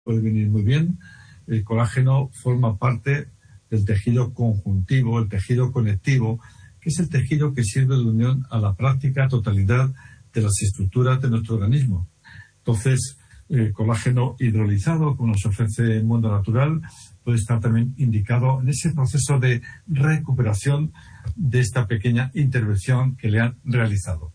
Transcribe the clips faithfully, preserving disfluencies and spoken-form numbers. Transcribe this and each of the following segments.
puede venir muy bien. El colágeno forma parte del tejido conjuntivo, el tejido conectivo, que es el tejido que sirve de unión a la práctica totalidad de las estructuras de nuestro organismo. Entonces, el colágeno hidrolizado, como nos ofrece el mundo natural, puede estar también indicado en ese proceso de recuperación de esta pequeña intervención que le han realizado.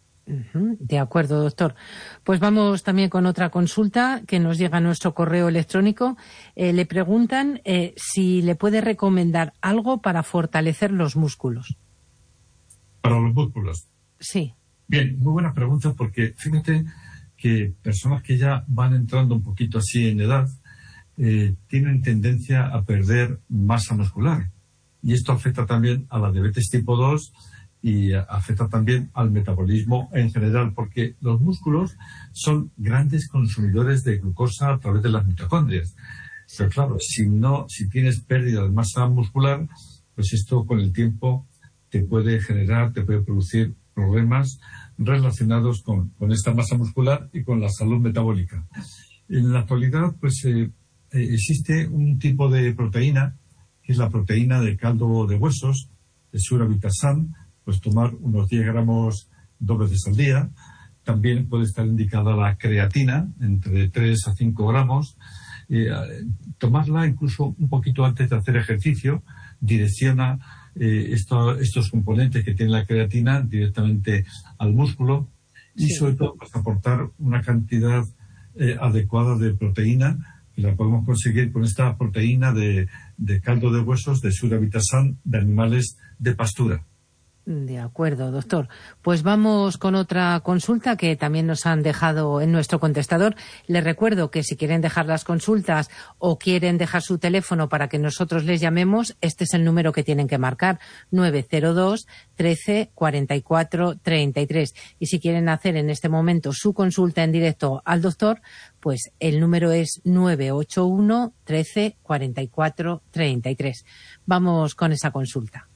De acuerdo, doctor. Pues vamos también con otra consulta que nos llega a nuestro correo electrónico. Eh, le preguntan eh, si le puede recomendar algo para fortalecer los músculos. ¿Para los músculos? Sí. Bien, muy buena pregunta, porque fíjate que personas que ya van entrando un poquito así en edad eh, tienen tendencia a perder masa muscular. Y esto afecta también a la diabetes tipo dos y afecta también al metabolismo en general, porque los músculos son grandes consumidores de glucosa a través de las mitocondrias. Pero claro, si no, si tienes pérdida de masa muscular, pues esto con el tiempo te puede generar, te puede producir problemas relacionados con, con esta masa muscular y con la salud metabólica. En la actualidad, pues eh, eh, existe un tipo de proteína, que es la proteína del caldo de huesos, de Sura-Vitasan, pues tomar unos diez gramos dos veces al día. También puede estar indicada la creatina, entre tres a cinco gramos. Eh, tomarla incluso un poquito antes de hacer ejercicio direcciona eh, esto, estos componentes que tiene la creatina directamente al músculo y sí, sobre todo pues, aportar una cantidad eh, adecuada de proteína, que la podemos conseguir con esta proteína de, de caldo de huesos de Sura-Vitasan de animales de pastura. De acuerdo, doctor. Pues vamos con otra consulta que también nos han dejado en nuestro contestador. Les recuerdo que si quieren dejar las consultas o quieren dejar su teléfono para que nosotros les llamemos, este es el número que tienen que marcar, nueve cero dos, trece, cuarenta y cuatro, treinta y tres. Y si quieren hacer en este momento su consulta en directo al doctor, pues el número es nueve ocho uno, trece, cuarenta y cuatro, treinta y tres. Vamos con esa consulta.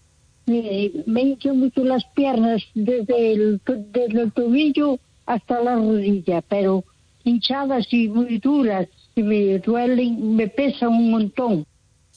Eh, me hinchan mucho las piernas desde el, desde el tobillo hasta la rodilla, pero hinchadas y muy duras, y me duelen, me pesan un montón.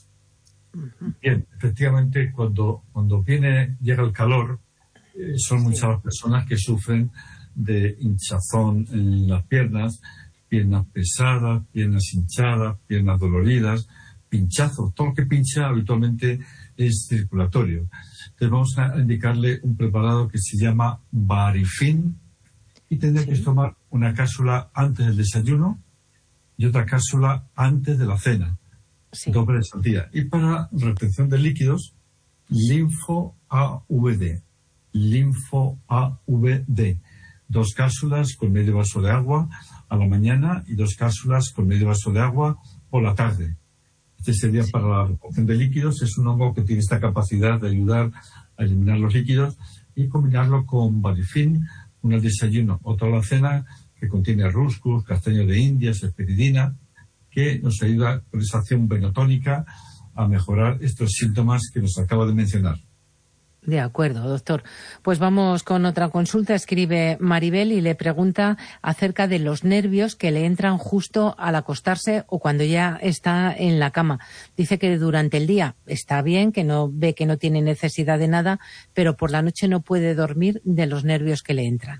Bien, efectivamente, cuando, cuando viene, llega el calor, eh, son muchas las personas que sufren de hinchazón en las piernas, piernas pesadas, piernas hinchadas, piernas doloridas, pinchazo. Todo lo que pincha habitualmente es circulatorio. Entonces vamos a indicarle un preparado que se llama Varifin y tendrá sí. que tomar una cápsula antes del desayuno y otra cápsula antes de la cena, sí. dos veces al día. Y para retención de líquidos, Linfo A V D, Linfo A V D, dos cápsulas con medio vaso de agua a la mañana y dos cápsulas con medio vaso de agua por la tarde. Este sería sí. para la retención de líquidos. Es un hongo que tiene esta capacidad de ayudar a eliminar los líquidos y combinarlo con Varifin, uno al desayuno, otro a la cena, que contiene ruscus, castaño de indias, esperidina, que nos ayuda con esa acción venotónica a mejorar estos síntomas que nos acaba de mencionar. De acuerdo, doctor. Pues vamos con otra consulta. Escribe Maribel y le pregunta acerca de los nervios que le entran justo al acostarse o cuando ya está en la cama. Dice que durante el día está bien, que no ve que no tiene necesidad de nada, pero por la noche no puede dormir de los nervios que le entran.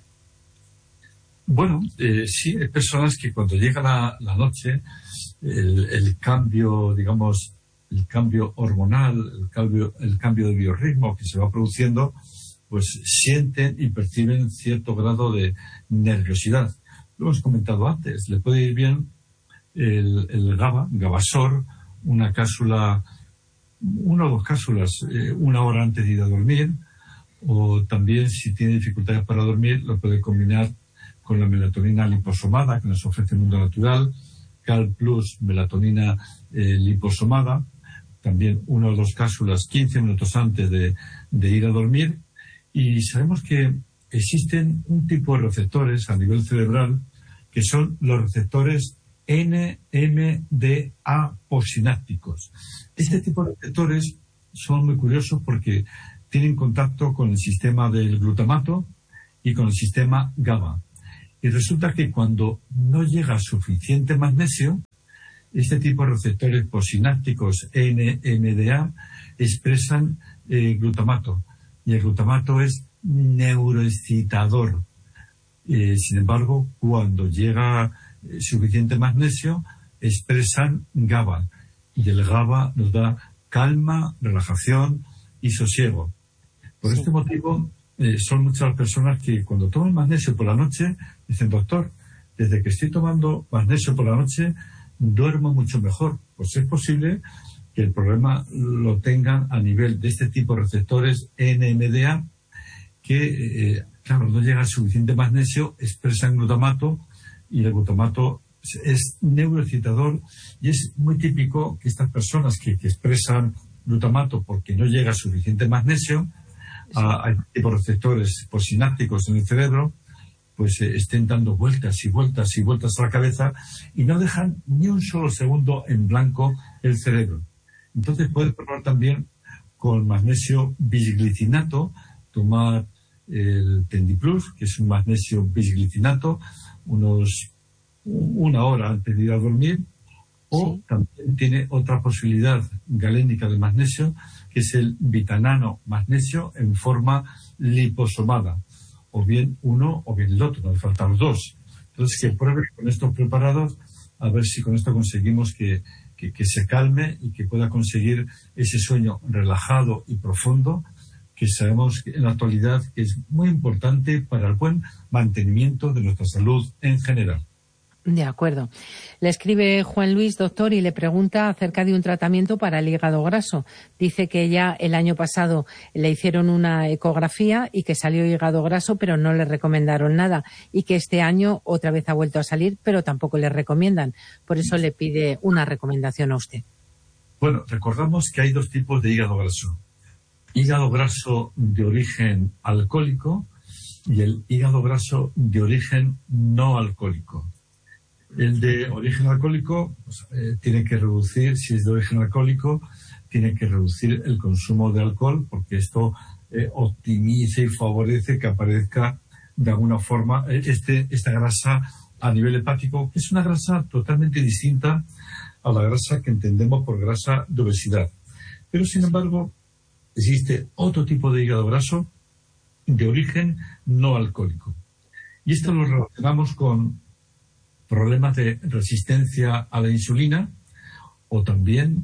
Bueno, eh, sí, hay personas que cuando llega la, la noche, el, el cambio, digamos, el cambio hormonal, el cambio, el cambio de biorritmo que se va produciendo, pues sienten y perciben cierto grado de nerviosidad. Lo hemos comentado antes, le puede ir bien el, el GABA, Gabasor, una cápsula, una o dos cápsulas, eh, una hora antes de ir a dormir, o también si tiene dificultades para dormir, lo puede combinar con la melatonina liposomada que nos ofrece el mundo natural, Cal Plus, melatonina eh, liposomada, también una o dos cápsulas quince minutos antes de, de ir a dormir. Y sabemos que existen un tipo de receptores a nivel cerebral que son los receptores N M D A posinápticos. Este tipo de receptores son muy curiosos porque tienen contacto con el sistema del glutamato y con el sistema GABA. Y resulta que cuando no llega suficiente magnesio, este tipo de receptores posinápticos N M D A expresan eh, glutamato. Y el glutamato es neuroexcitador. Eh, sin embargo, cuando llega eh, suficiente magnesio, expresan GABA. Y el GABA nos da calma, relajación y sosiego. Por sí. este motivo, eh, son muchas las personas que cuando toman magnesio por la noche, dicen, doctor, desde que estoy tomando magnesio por la noche, duermo mucho mejor. Pues es posible que el problema lo tengan a nivel de este tipo de receptores N M D A, que, eh, claro, no llega suficiente magnesio, expresan glutamato, y el glutamato es neuroexcitador, y es muy típico que estas personas que, que expresan glutamato porque no llega suficiente magnesio a, a este tipo de receptores posinápticos en el cerebro, pues eh, estén dando vueltas y vueltas y vueltas a la cabeza y no dejan ni un solo segundo en blanco el cerebro. Entonces puedes probar también con magnesio bisglicinato, tomar el Tendiplus, que es un magnesio bisglicinato, unos una hora antes de ir a dormir, o sí. también tiene otra posibilidad galénica de magnesio, que es el vitanano magnesio en forma liposomada, o bien uno o bien el otro, no le faltan los dos. Entonces que pruebe con estos preparados, a ver si con esto conseguimos que, que, que se calme y que pueda conseguir ese sueño relajado y profundo, que sabemos que en la actualidad que es muy importante para el buen mantenimiento de nuestra salud en general. De acuerdo. Le escribe Juan Luis, doctor, y le pregunta acerca de un tratamiento para el hígado graso. Dice que ya el año pasado le hicieron una ecografía y que salió hígado graso, pero no le recomendaron nada. Y que este año otra vez ha vuelto a salir, pero tampoco le recomiendan. Por eso le pide una recomendación a usted. Bueno, recordamos que hay dos tipos de hígado graso. Hígado graso de origen alcohólico y el hígado graso de origen no alcohólico. El de origen alcohólico pues, eh, tiene que reducir, si es de origen alcohólico, tiene que reducir el consumo de alcohol, porque esto eh, optimiza y favorece que aparezca de alguna forma este, esta grasa a nivel hepático, que es una grasa totalmente distinta a la grasa que entendemos por grasa de obesidad. Pero, sin embargo, existe otro tipo de hígado graso de origen no alcohólico. Y esto lo relacionamos con problemas de resistencia a la insulina, o también,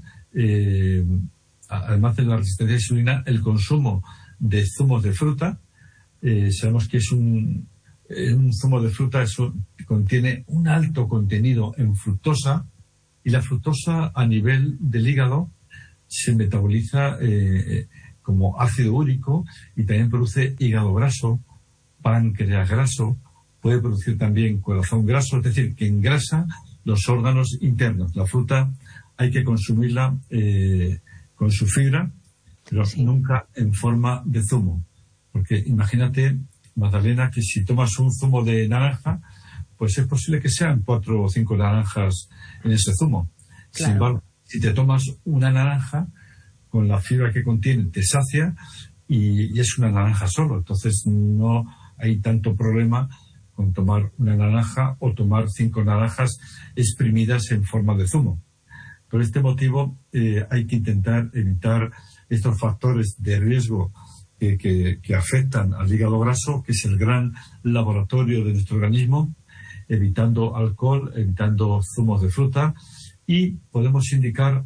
eh, además de la resistencia a la insulina, el consumo de zumos de fruta. Eh, sabemos que es un, eh, un zumo de fruta, eso contiene un alto contenido en fructosa, y la fructosa a nivel del hígado se metaboliza eh, como ácido úrico y también produce hígado graso, páncreas graso, puede producir también corazón graso, es decir, que engrasa los órganos internos. La fruta hay que consumirla eh, con su fibra, pero sí. nunca en forma de zumo. Porque imagínate, Magdalena, que si tomas un zumo de naranja, pues es posible que sean cuatro o cinco naranjas en ese zumo. Claro. Sin embargo, si te tomas una naranja, con la fibra que contiene te sacia y, y es una naranja solo. Entonces no hay tanto problema con tomar una naranja o tomar cinco naranjas exprimidas en forma de zumo. Por este motivo eh, hay que intentar evitar estos factores de riesgo que, que, que afectan al hígado graso, que es el gran laboratorio de nuestro organismo, evitando alcohol, evitando zumos de fruta, y podemos indicar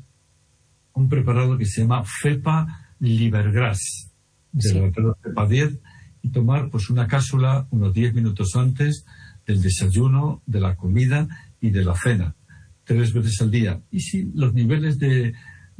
un preparado que se llama Fepa Livergrass, del laboratorio Fepa diez, y tomar pues una cápsula unos diez minutos antes del desayuno, de la comida y de la cena, tres veces al día. Y si los niveles de,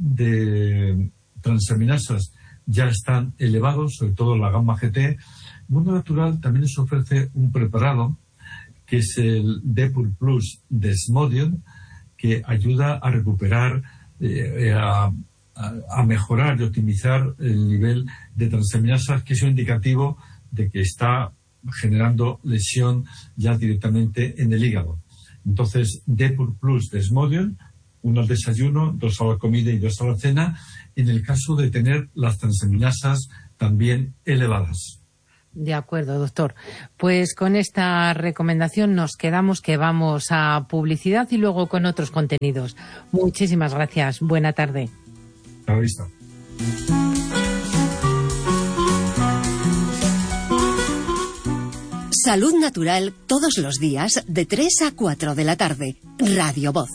de transaminasas ya están elevados, sobre todo la gamma G T, Mundo Natural también nos ofrece un preparado que es el Depur Plus Desmodium, que ayuda a recuperar, eh, a, a mejorar y optimizar el nivel de transaminasas, que es un indicativo de que está generando lesión ya directamente en el hígado. Entonces, Depur Plus Desmodium, uno al desayuno, dos a la comida y dos a la cena, en el caso de tener las transaminasas también elevadas. De acuerdo, doctor. Pues con esta recomendación nos quedamos, que vamos a publicidad y luego con otros contenidos. Muchísimas gracias. Buena tarde. A la vista. Salud Natural todos los días de tres a cuatro de la tarde. Radio Voz.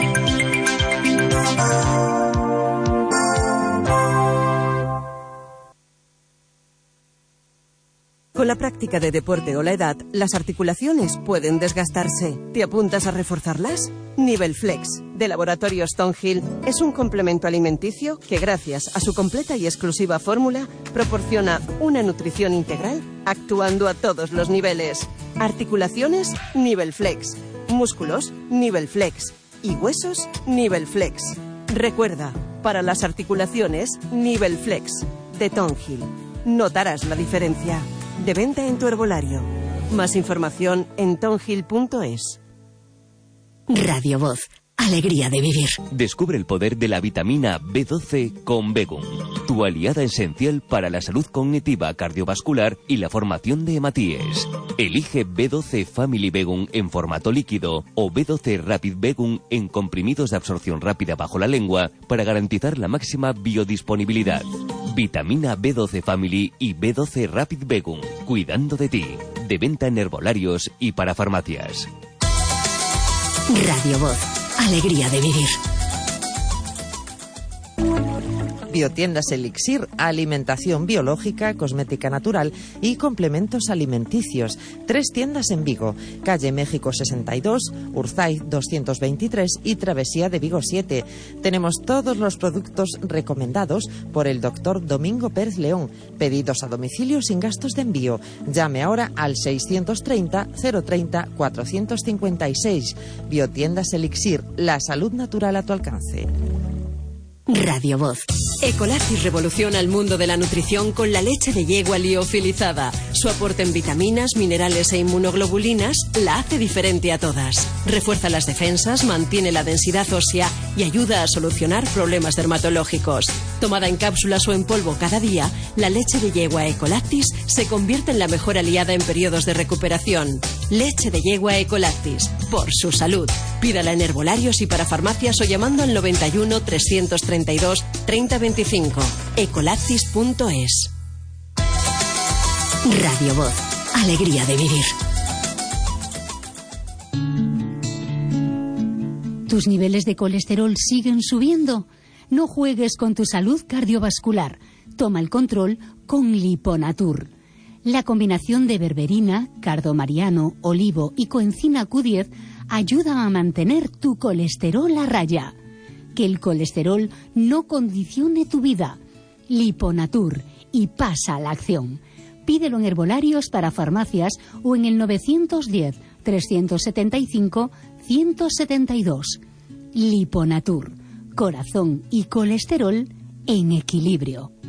Con la práctica de deporte o la edad, las articulaciones pueden desgastarse. ¿Te apuntas a reforzarlas? Nivel Flex, de Laboratorios Tonhill, es un complemento alimenticio que, gracias a su completa y exclusiva fórmula, proporciona una nutrición integral actuando a todos los niveles. Articulaciones, Nivel Flex. Músculos, Nivel Flex. Y huesos, Nivel Flex. Recuerda, para las articulaciones, Nivel Flex, de Tonhill. Notarás la diferencia. De venta en tu herbolario. Más información en tonhill punto es. Radio Voz. Alegría de vivir. Descubre el poder de la vitamina B doce con Begum, tu aliada esencial para la salud cognitiva, cardiovascular y la formación de hematíes. Elige B doce Family Begum en formato líquido o B doce Rapid Begum en comprimidos de absorción rápida bajo la lengua para garantizar la máxima biodisponibilidad. Vitamina B doce Family y B doce Rapid Begum, cuidando de ti. De venta en herbolarios y para farmacias. Radio Voz. Alegría de vivir. Biotiendas Elixir, alimentación biológica, cosmética natural y complementos alimenticios. Tres tiendas en Vigo, calle México sesenta y dos, Urzaiz doscientos veintitrés y Travesía de Vigo siete. Tenemos todos los productos recomendados por el doctor Domingo Pérez León. Pedidos a domicilio sin gastos de envío. Llame ahora al seiscientos treinta, cero treinta, cuatrocientos cincuenta y seis. Biotiendas Elixir, la salud natural a tu alcance. Radio Voz. Ecolactis revoluciona el mundo de la nutrición con la leche de yegua liofilizada. Su aporte en vitaminas, minerales e inmunoglobulinas la hace diferente a todas. Refuerza las defensas, mantiene la densidad ósea y ayuda a solucionar problemas dermatológicos. Tomada en cápsulas o en polvo cada día, la leche de yegua Ecolactis se convierte en la mejor aliada en periodos de recuperación. Leche de yegua Ecolactis, por su salud. Pídala en herbolarios y para farmacias o llamando al noventa y uno, trescientos treinta y dos, treinta veinticinco. ecolactis punto es. Radio Voz. Alegría de vivir. ¿Tus niveles de colesterol siguen subiendo? No juegues con tu salud cardiovascular. Toma el control con Liponatur. La combinación de berberina, cardomariano, olivo y coenzima Q diez ayuda a mantener tu colesterol a raya. Que el colesterol no condicione tu vida. Liponatur, y pasa a la acción. Pídelo en herbolarios para farmacias o en el novecientos diez, trescientos setenta y cinco, ciento setenta y dos. Liponatur, corazón y colesterol en equilibrio.